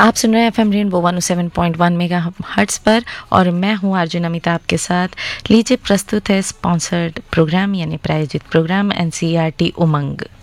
आप सुन रहे हैं एफएम रेनबो 107.1 मेगाहर्ट्ज़ पर और मैं हूं अर्जुन अमिता आपके साथ। लीजिए प्रस्तुत है स्पॉन्सर्ड प्रोग्राम यानी प्रायोजित प्रोग्राम एनसीईआरटी उमंग।